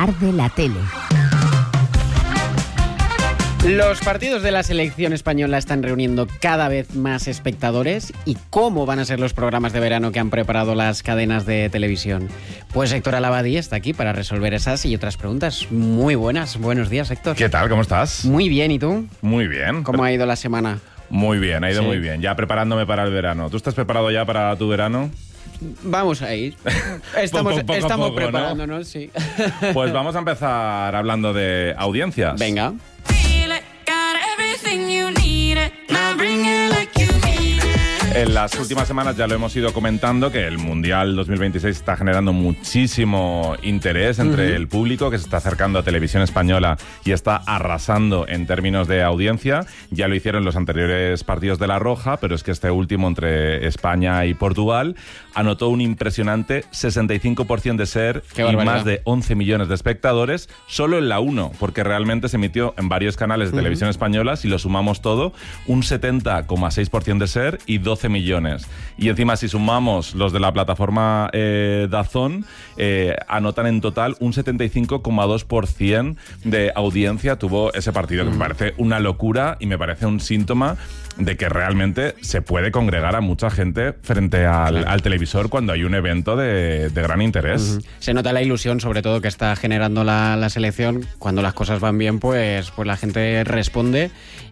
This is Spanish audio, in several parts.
Arde la tele. Los partidos de la selección española están reuniendo cada vez más espectadores. ¿Y cómo van a ser los programas de verano que han preparado las cadenas de televisión? Pues Héctor Alabadí está aquí para resolver esas y otras preguntas muy buenas. Buenos días, Héctor. ¿Qué tal? ¿Cómo estás? Muy bien, ¿y tú? Muy bien. ¿Cómo ha ido la semana? Muy bien, ha ido Sí. muy bien. Ya preparándome para el verano. ¿Tú estás preparado ya para tu verano? Vamos a ir. Estamos Poco, preparándonos, ¿no? Sí. Pues vamos a empezar hablando de audiencias. Venga. En las últimas semanas ya lo hemos ido comentando, que el Mundial 2026 está generando muchísimo interés entre el público, que se está acercando a Televisión Española y está arrasando en términos de audiencia. Ya lo hicieron los anteriores partidos de La Roja, pero es que este último, entre España y Portugal, anotó un impresionante 65% de ser ¡Qué y barbaridad! más de 11 millones de espectadores solo en la 1, porque realmente se emitió en varios canales de Televisión Española. Si lo sumamos todo, un 70,6% de ser y 12 millones. Y encima, si sumamos los de la plataforma DAZN, anotan en total un 75,2% de audiencia tuvo ese partido, que me parece una locura y me parece un síntoma de que realmente se puede congregar a mucha gente frente al televisor cuando hay un evento de gran interés. Se nota la ilusión, sobre todo, que está generando la selección. Cuando las cosas van bien, pues la gente responde.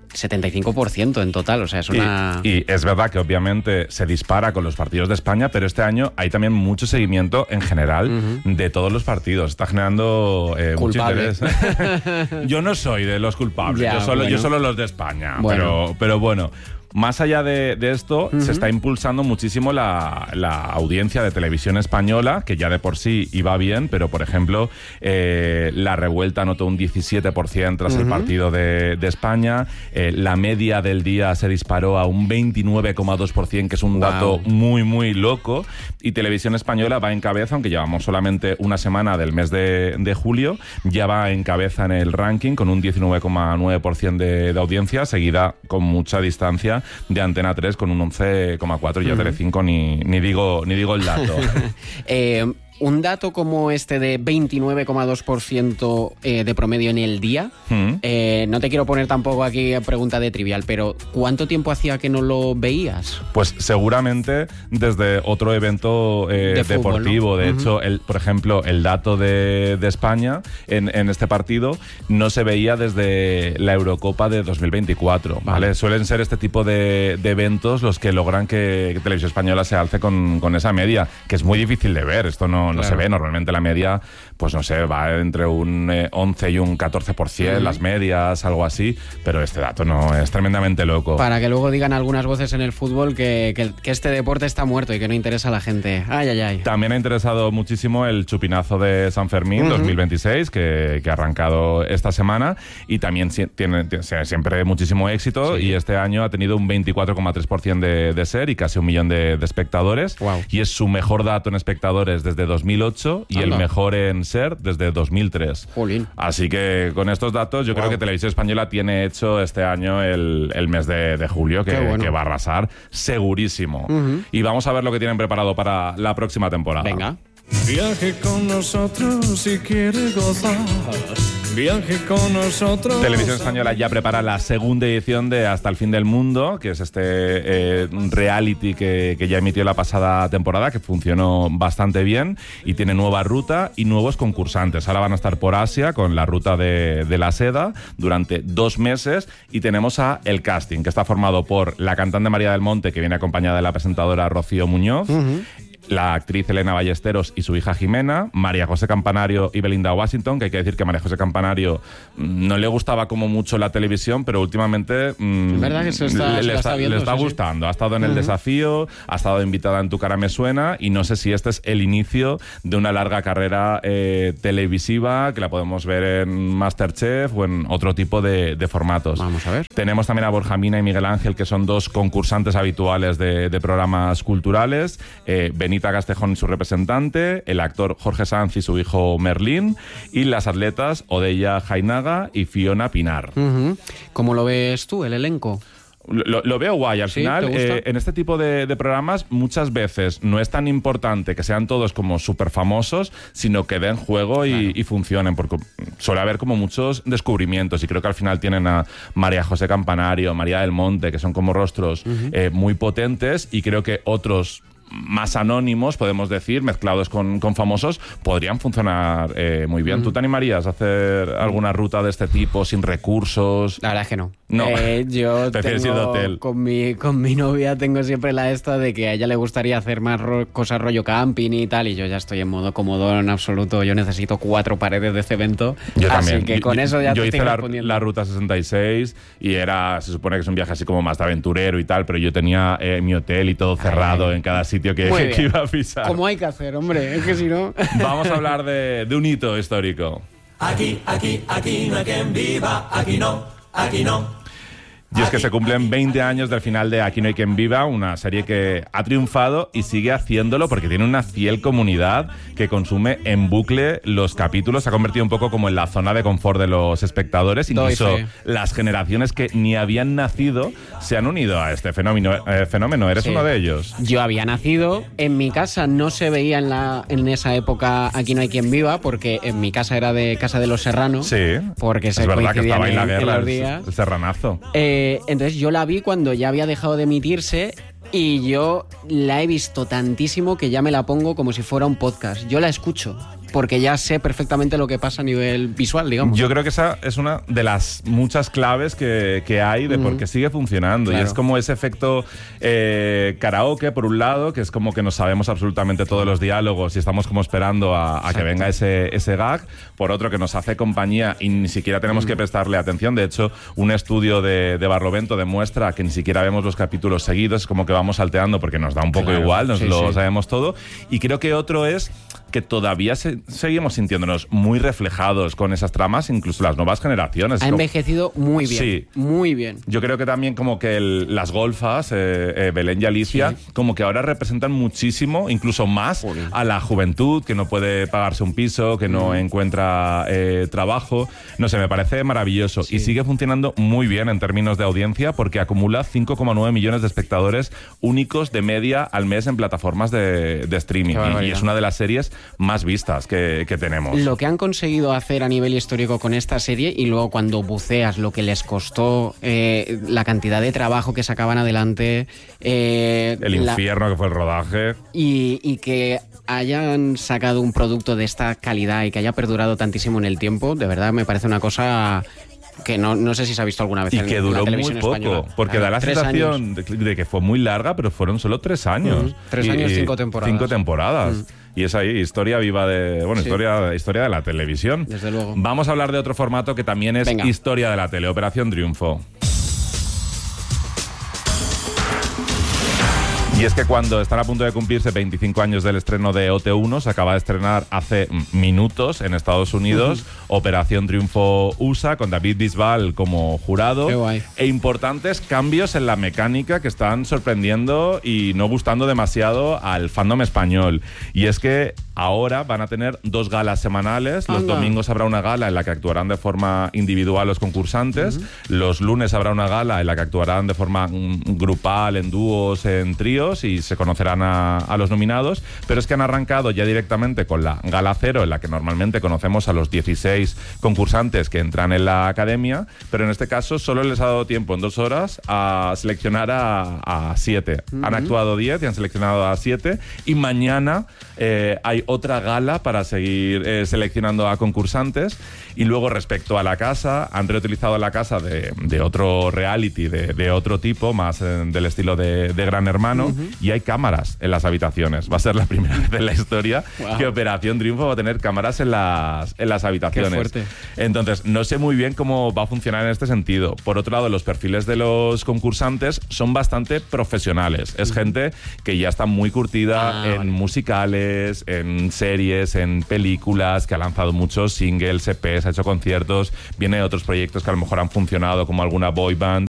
75% en total, o sea, es una... Y es verdad que obviamente se dispara con los partidos de España, pero este año hay también mucho seguimiento en general de todos los partidos. Está generando mucho Culpable. interés. Yo no soy de los culpables, Ya, yo solo los de España. Bueno. Pero bueno. Más allá de esto, se está impulsando muchísimo la audiencia de Televisión Española, que ya de por sí iba bien, pero por ejemplo, La Revuelta anotó un 17% tras el partido de España. La media del día se disparó a un 29,2%, que es un dato muy, muy loco. Y Televisión Española va en cabeza, aunque llevamos solamente una semana del mes de julio, ya va en cabeza en el ranking con un 19,9% de audiencia, seguida con mucha distancia de Antena 3 con un 11,4%, y ya Telecinco ni digo el dato. Un dato como este de 29,2% de promedio en el día, no te quiero poner tampoco aquí pregunta de trivial, pero ¿cuánto tiempo hacía que no lo veías? Pues seguramente desde otro evento deportivo, fútbol, ¿no? De hecho, por ejemplo, el dato de España en este partido no se veía desde la Eurocopa de 2024, ¿vale? Suelen ser este tipo de eventos los que logran que Televisión Española se alce con esa media, que es muy difícil de ver. Esto no se ve. Normalmente la media, pues no sé, va entre un 11 y un 14%, las medias, algo así, pero este dato no, es tremendamente loco. Para que luego digan algunas voces en el fútbol que este deporte está muerto y que no interesa a la gente. Ay, ay, ay. También ha interesado muchísimo el chupinazo de San Fermín 2026, que ha arrancado esta semana, y también tiene siempre muchísimo éxito, y este año ha tenido un 24,3% de ser y casi 1 millón de espectadores. Wow. Y es su mejor dato en espectadores desde 2008 y el mejor en ser desde 2003. Jolín. Así que con estos datos yo creo que Televisión Española tiene hecho este año el mes de julio, que va a arrasar segurísimo. Y vamos a ver lo que tienen preparado para la próxima temporada. Venga. Viaje con nosotros si quiere gozar. Viaje con nosotros. Televisión Española ya prepara la segunda edición de Hasta el fin del mundo, que es este reality que ya emitió la pasada temporada, que funcionó bastante bien y tiene nueva ruta y nuevos concursantes. Ahora van a estar por Asia con la ruta de la seda durante 2 meses, y tenemos a el casting, que está formado por la cantante María del Monte, que viene acompañada de la presentadora Rocío Muñoz, la actriz Elena Ballesteros y su hija Jimena, María José Campanario y Belinda Washington, que hay que decir que María José Campanario no le gustaba como mucho la televisión, pero últimamente ¿verdad que le está sí, gustando. Ha estado en El Desafío, ha estado invitada en Tu cara me suena, y no sé si este es el inicio de una larga carrera televisiva, que la podemos ver en MasterChef o en otro tipo de formatos. Vamos a ver. Tenemos también a Borja Mina y Miguel Ángel, que son 2 concursantes habituales de programas culturales. Benita Castejón y su representante, el actor Jorge Sanz y su hijo Merlín, y las atletas Odeya Jainaga y Fiona Pinar. ¿Cómo lo ves tú, el elenco? Lo veo guay. Al final, en este tipo de programas, muchas veces no es tan importante que sean todos como súper famosos, sino que den juego y funcionen, porque suele haber como muchos descubrimientos, y creo que al final tienen a María José Campanario, María del Monte, que son como rostros muy potentes, y creo que otros más anónimos, podemos decir, mezclados con famosos, podrían funcionar muy bien. ¿Tú te animarías a hacer alguna ruta de este tipo sin recursos? La verdad es que no. No. Yo prefieres ir de hotel. Con mi novia tengo siempre la esta de que a ella le gustaría hacer más cosas rollo camping y tal, y yo ya estoy en modo cómodo en absoluto. Yo necesito 4 paredes de cemento. Yo así también. que con eso ya yo te hice estoy respondiendo. la ruta 66 y se supone que es un viaje así como más de aventurero y tal, pero yo tenía mi hotel y todo cerrado en cada sitio que iba a pisar. Como hay que hacer, hombre, es que si no... Vamos a hablar de un hito histórico. Aquí no hay quien viva, aquí no. Y es que se cumplen 20 años del final de Aquí no hay quien viva, una serie que ha triunfado y sigue haciéndolo porque tiene una fiel comunidad que consume en bucle los capítulos. Se ha convertido un poco como en la zona de confort de los espectadores. Incluso las generaciones que ni habían nacido se han unido a este fenómeno. ¿Eres uno de ellos? Yo había nacido, en mi casa no se veía en esa época Aquí no hay quien viva, porque en mi casa era de Casa de los Serrano. Sí, porque se es verdad que coincidían estaba en la guerra, en los días. el serranazo. Entonces yo la vi cuando ya había dejado de emitirse, y yo la he visto tantísimo que ya me la pongo como si fuera un podcast. Yo la escucho porque ya sé perfectamente lo que pasa a nivel visual, digamos. Yo creo que esa es una de las muchas claves que hay de por qué sigue funcionando. Claro. Y es como ese efecto karaoke, por un lado, que es como que nos sabemos absolutamente todos los diálogos y estamos como esperando a que venga ese gag. Por otro, que nos hace compañía y ni siquiera tenemos que prestarle atención. De hecho, un estudio de Barlovento demuestra que ni siquiera vemos los capítulos seguidos, es como que vamos salteando porque nos da un poco igual, nos lo sabemos todo. Y creo que otro es que todavía seguimos sintiéndonos muy reflejados con esas tramas, incluso las nuevas generaciones. Ha envejecido muy bien, sí, muy bien. Yo creo que también como que las golfas, Belén y Alicia, como que ahora representan muchísimo, incluso más, a la juventud que no puede pagarse un piso, que no encuentra trabajo. No sé, me parece maravilloso. Y sigue funcionando muy bien en términos de audiencia, porque acumula 5,9 millones de espectadores únicos de media al mes en plataformas de streaming. Y es una de las series más vistas que tenemos. Lo que han conseguido hacer a nivel histórico con esta serie, y luego cuando buceas lo que les costó, la cantidad de trabajo que sacaban adelante, el infierno que fue el rodaje, y que hayan sacado un producto de esta calidad y que haya perdurado tantísimo en el tiempo, de verdad me parece una cosa que no sé si se ha visto alguna vez y que duró muy poco, española. Porque da la sensación de que fue muy larga, pero fueron solo 3 años. 3 años, 5 temporadas. 5 temporadas. Y es ahí, historia viva historia de la televisión. Desde luego. Vamos a hablar de otro formato que también es historia de la tele, Operación Triunfo. Y es que cuando están a punto de cumplirse 25 años del estreno de OT1, se acaba de estrenar hace minutos en Estados Unidos Operación Triunfo USA, con David Bisbal como jurado. Qué guay. E importantes cambios en la mecánica que están sorprendiendo y no gustando demasiado al fandom español. Y es que ahora van a tener 2 galas semanales. Los domingos habrá una gala en la que actuarán de forma individual los concursantes. Los lunes habrá una gala en la que actuarán de forma grupal, en dúos, en tríos, y se conocerán a los nominados. Pero es que han arrancado ya directamente con la gala cero, en la que normalmente conocemos a los 16 concursantes que entran en la academia, pero en este caso solo les ha dado tiempo en 2 horas a seleccionar a 7. Han actuado 10 y han seleccionado a 7, y mañana hay otra gala para seguir seleccionando a concursantes. Y luego, respecto a la casa, han reutilizado la casa de otro reality, de otro tipo, más del estilo de Gran Hermano, y hay cámaras en las habitaciones. Va a ser la primera vez en la historia que Operación Triunfo va a tener cámaras en las habitaciones. Qué fuerte. Entonces, no sé muy bien cómo va a funcionar en este sentido. Por otro lado, los perfiles de los concursantes son bastante profesionales. Es gente que ya está muy curtida en musicales, en series, en películas, que ha lanzado muchos singles, EPs, ha hecho conciertos, viene de otros proyectos que a lo mejor han funcionado, como alguna boy band.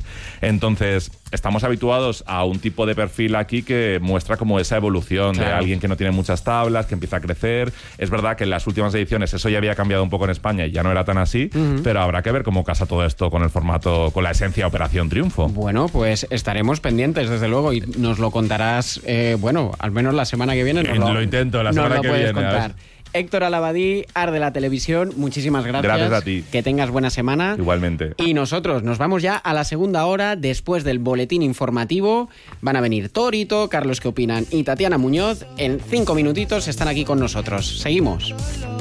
Entonces, estamos habituados a un tipo de perfil aquí que muestra como esa evolución de alguien que no tiene muchas tablas, que empieza a crecer. Es verdad que en las últimas ediciones eso ya había cambiado un poco en España y ya no era tan así, pero habrá que ver cómo casa todo esto con el formato, con la esencia Operación Triunfo. Bueno, pues estaremos pendientes, desde luego, y nos lo contarás, al menos la semana que viene. Lo intento, la semana que viene. Contar. Héctor Al-Abadí, Ar de la Televisión, muchísimas gracias. Gracias a ti. Que tengas buena semana. Igualmente. Y nosotros nos vamos ya a la segunda hora, después del boletín informativo. Van a venir Torito, Carlos ¿Qué opinan? Y Tatiana Muñoz. En 5 minutitos están aquí con nosotros. Seguimos.